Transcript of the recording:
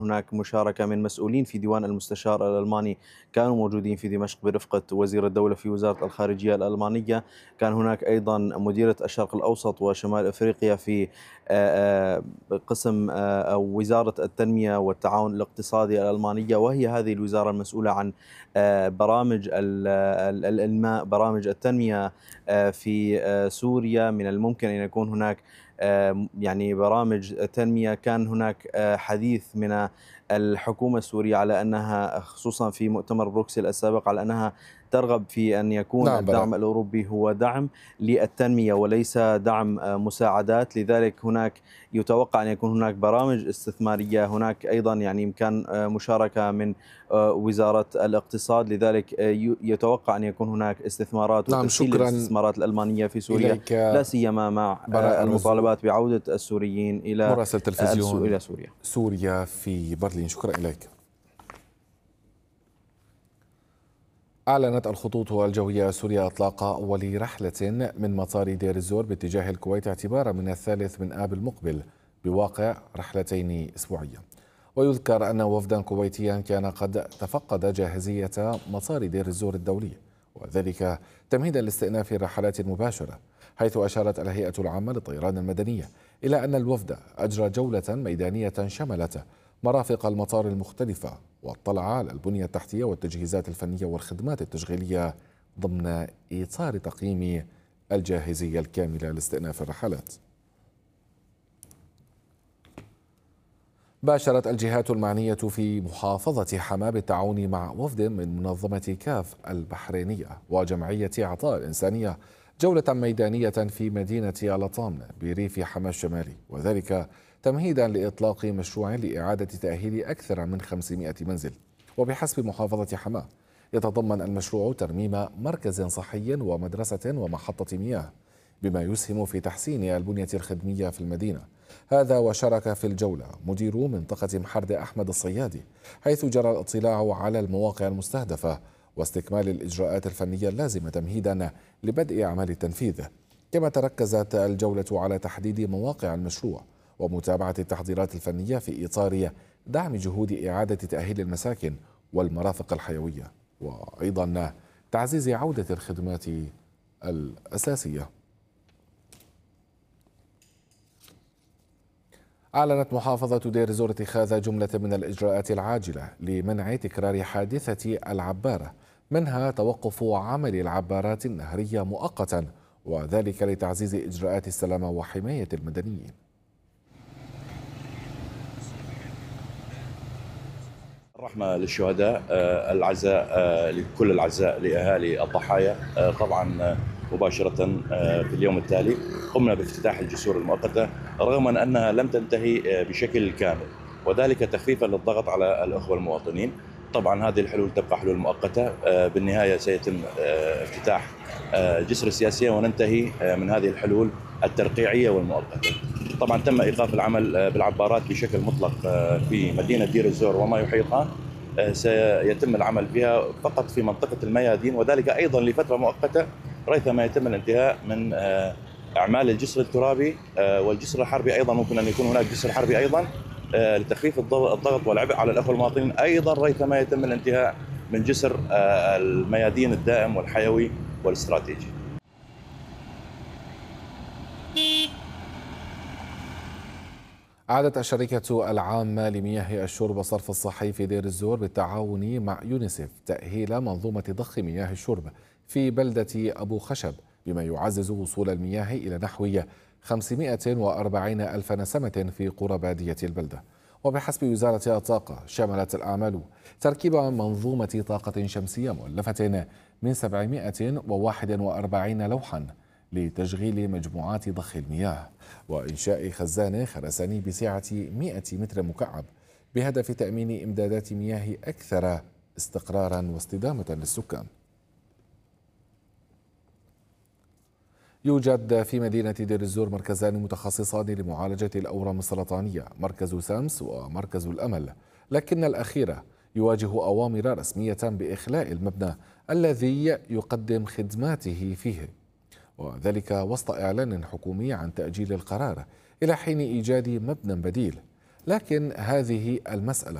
هناك مشاركة من مسؤولين في ديوان المستشار الألماني كانوا موجودين في دمشق برفقة وزير الدولة في وزارة الخارجية الألمانية. كان هناك أيضا مديرة الشرق الأوسط وشمال أفريقيا في قسم أو وزارة التنمية والتعاون الاقتصادي الألمانية، وهي هذه الوزارة المسؤولة عن برامج الإنماء، برامج التنمية في سوريا. من الممكن أن يكون هناك يعني برامج تنمية. كان هناك حديث من الحكومة السورية على أنها خصوصا في مؤتمر بروكسل السابق على أنها ترغب في أن يكون نعم الدعم براء. الأوروبي هو دعم للتنمية وليس دعم مساعدات. لذلك هناك يتوقع أن يكون هناك برامج استثمارية. هناك أيضا يعني إمكان مشاركة من وزارة الاقتصاد. لذلك يتوقع أن يكون هناك استثمارات نعم، وتسهيل شكرا الاستثمارات الألمانية في سوريا، إليك لا سيما مع براء الرزوق، المطالبات بعودة السوريين مراسل إلى تلفزيون سوريا. سوريا في برلين. شكرا إليك. أعلنت الخطوط الجوية السورية إطلاق أول رحلة من مطار دير الزور باتجاه الكويت اعتبارا من 3 المقبل، بواقع رحلتين أسبوعيا. ويذكر أن وفدا كويتيا كان قد تفقد جاهزية مطار دير الزور الدولي، وذلك تمهيدا لاستئناف الرحلات المباشرة، حيث أشارت الهيئة العامة للطيران المدنية إلى أن الوفد أجرى جولة ميدانية شملت مرافق المطار المختلفة، واطلع على البنية التحتية والتجهيزات الفنية والخدمات التشغيلية ضمن إطار تقييم الجاهزية الكاملة لاستئناف الرحلات. باشرت الجهات المعنية في محافظة حماة بالتعاون مع وفد من منظمة كاف البحرينية وجمعية عطاء الإنسانية جولة ميدانية في مدينة الأطامن بريف حماة الشمالي، وذلك تمهيدا لإطلاق مشروع لإعادة تأهيل أكثر من 500 منزل. وبحسب محافظة حماة يتضمن المشروع ترميم مركز صحي ومدرسة ومحطة مياه، بما يسهم في تحسين البنية الخدمية في المدينة. هذا وشارك في الجولة مدير منطقة محرد أحمد الصيادي، حيث جرى الاطلاع على المواقع المستهدفة واستكمال الإجراءات الفنية اللازمة تمهيدا لبدء أعمال التنفيذ. كما تركزت الجولة على تحديد مواقع المشروع ومتابعة التحضيرات الفنية في إطار دعم جهود إعادة تأهيل المساكن والمرافق الحيوية، وأيضا تعزيز عودة الخدمات الأساسية. أعلنت محافظة دير الزور اتخاذ جملة من الإجراءات العاجلة لمنع تكرار حادثة العبارة، منها توقف عمل العبارات النهرية مؤقتا، وذلك لتعزيز إجراءات السلامة وحماية المدنيين. الرحمة للشهداء، العزاء لكل العزاء لأهالي الضحايا. طبعا مباشرة في اليوم التالي قمنا بافتتاح الجسور المؤقتة رغم من أنها لم تنتهي بشكل كامل، وذلك تخفيفا للضغط على الأخوة المواطنين. طبعا هذه الحلول تبقى حلول مؤقتة، بالنهاية سيتم افتتاح جسر السياسية وننتهي من هذه الحلول الترقيعية والمؤقتة. طبعا تم إيقاف العمل بالعبارات بشكل مطلق في مدينة دير الزور وما يحيطها. سيتم العمل بها فقط في منطقة الميادين، وذلك أيضا لفترة مؤقتة ريثما يتم الانتهاء من أعمال الجسر الترابي والجسر الحربي. أيضا ممكن أن يكون هناك جسر حربي أيضا لتخفيف الضغط والعبء على الأخوة المواطنين، أيضا ريثما يتم الانتهاء من جسر الميادين الدائم والحيوي والاستراتيجي. أعادت الشركة العامة لمياه الشرب والصرف الصحي في دير الزور بالتعاون مع يونيسف تأهيل منظومة ضخ مياه الشرب في بلدة أبو خشب، بما يعزز وصول المياه إلى نحو 540 ألف نسمة في قرى بادية البلدة. وبحسب وزارة الطاقة شملت الأعمال تركيب منظومة طاقة شمسية مؤلفة من 741 لوحا لتشغيل مجموعات ضخ المياه، وإنشاء خزان خرساني بسعة 100 متر مكعب بهدف تأمين إمدادات مياه أكثر استقرارا واستدامة للسكان. يوجد في مدينة دير الزور مركزان متخصصان لمعالجة الأورام السرطانية، مركز سامس ومركز الأمل، لكن الأخير يواجه أوامر رسمية بإخلاء المبنى الذي يقدم خدماته فيه، وذلك وسط إعلان حكومي عن تأجيل القرار إلى حين إيجاد مبنى بديل. لكن هذه المسألة